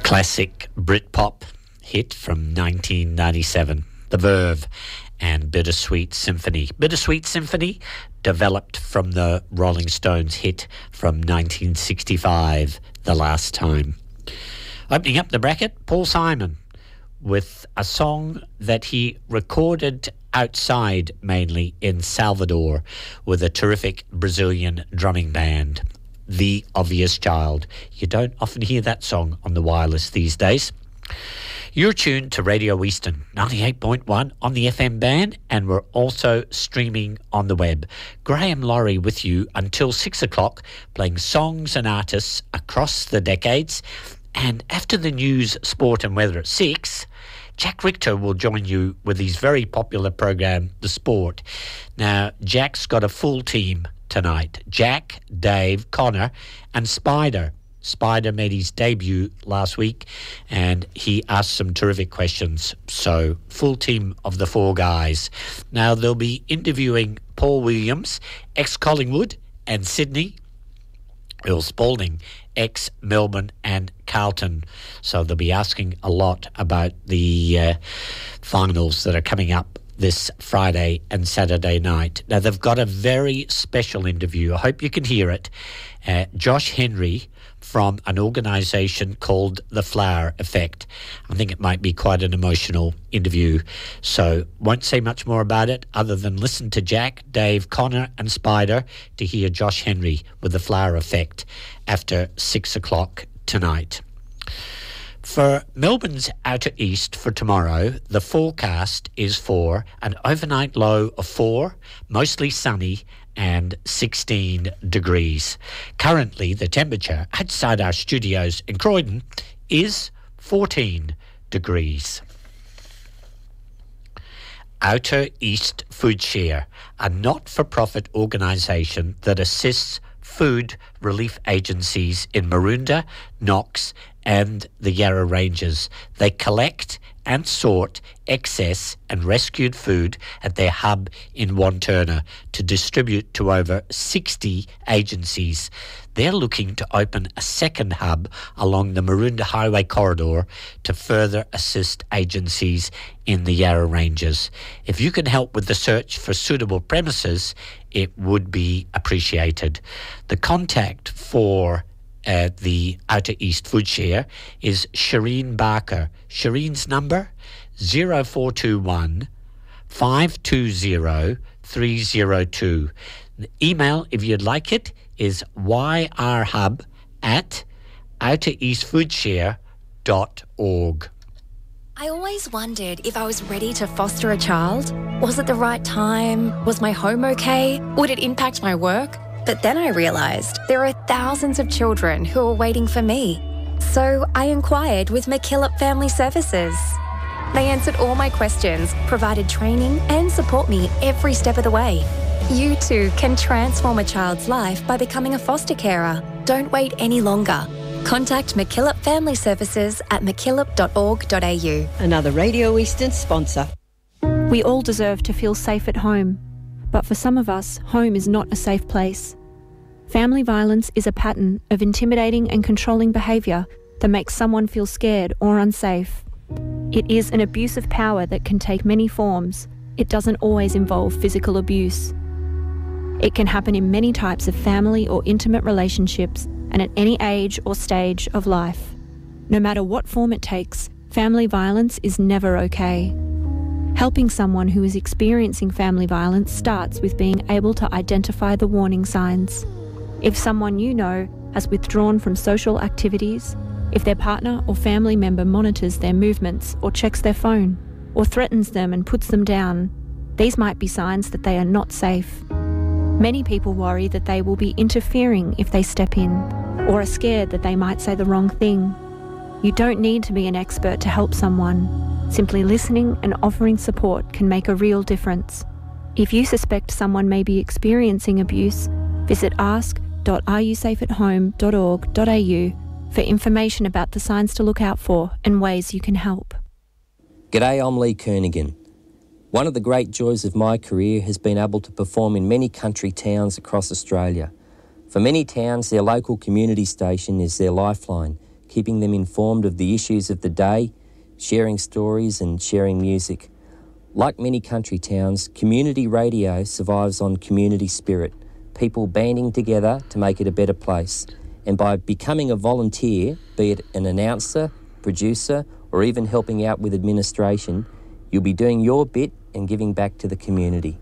Classic Britpop hit from 1997, The Verve and Bittersweet Symphony. Bittersweet Symphony developed from the Rolling Stones hit from 1965, The Last Time. Opening up the bracket, Paul Simon with a song that he recorded outside, mainly in Salvador, with a terrific Brazilian drumming band, The Obvious Child. You don't often hear that song on the wireless these days. You're tuned to Radio Eastern 98.1 on the FM band, and we're also streaming on the web. Graham Laurie with you until 6 o'clock, playing songs and artists across the decades. And after the news, sport and weather at 6, Jack Richter will join you with his very popular program, The Sport. Now, Jack's got a full team tonight. Jack, Dave, Connor and Spider. Spider made his debut last week and he asked some terrific questions. So, full team of the four guys. Now, they'll be interviewing Paul Williams, ex-Collingwood and Sydney, Earl Spalding, ex-Melbourne and Carlton. So they'll be asking a lot about the finals that are coming up this Friday and Saturday night. Now, they've got a very special interview. I hope you can hear it. Josh Henry from an organisation called The Flower Effect. I think it might be quite an emotional interview. So won't say much more about it other than listen to Jack, Dave, Connor and Spider to hear Josh Henry with The Flower Effect after 6 o'clock tonight. For Melbourne's outer east for tomorrow, the forecast is for an overnight low of 4, mostly sunny and 16 degrees. Currently, the temperature outside our studios in Croydon is 14 degrees. Outer East Food Share, a not-for-profit organisation that assists food relief agencies in Maroondah, Knox and the Yarra Ranges. They collect and sort excess and rescued food at their hub in Wantirna to distribute to over 60 agencies. They're looking to open a second hub along the Maroondah Highway corridor to further assist agencies in the Yarra Ranges. If you can help with the search for suitable premises, it would be appreciated. The contact for the Outer East Food Share is Shireen Barker. Shireen's number 0421 520 302. The email, if you'd like it, is yrhub@outereastfoodshare.org. I always wondered if I was ready to foster a child. Was it the right time? Was my home okay? Would it impact my work? But then I realised there are thousands of children who are waiting for me. So I inquired with McKillop Family Services. They answered all my questions, provided training and support me every step of the way. You too can transform a child's life by becoming a foster carer. Don't wait any longer. Contact McKillop Family Services at mckillop.org.au. Another Radio Eastern sponsor. We all deserve to feel safe at home. But for some of us, home is not a safe place. Family violence is a pattern of intimidating and controlling behaviour that makes someone feel scared or unsafe. It is an abuse of power that can take many forms. It doesn't always involve physical abuse. It can happen in many types of family or intimate relationships and at any age or stage of life. No matter what form it takes, family violence is never okay. Helping someone who is experiencing family violence starts with being able to identify the warning signs. If someone you know has withdrawn from social activities, if their partner or family member monitors their movements or checks their phone, or threatens them and puts them down, these might be signs that they are not safe. Many people worry that they will be interfering if they step in, or are scared that they might say the wrong thing. You don't need to be an expert to help someone. Simply listening and offering support can make a real difference. If you suspect someone may be experiencing abuse, visit ask.areyousafeathome.org.au for information about the signs to look out for and ways you can help. G'day, I'm Lee Kernaghan. One of the great joys of my career has been able to perform in many country towns across Australia. For many towns, their local community station is their lifeline, keeping them informed of the issues of the day, sharing stories and sharing music. Like many country towns, community radio survives on community spirit, people banding together to make it a better place. And by becoming a volunteer, be it an announcer, producer, or even helping out with administration, you'll be doing your bit and giving back to the community.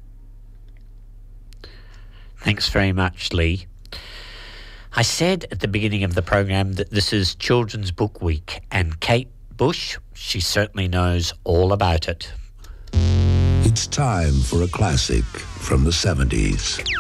Thanks very much, Lee. I said at the beginning of the program that this is Children's Book Week, and Kate Bush, she certainly knows all about it. It's time for a classic from the 70s.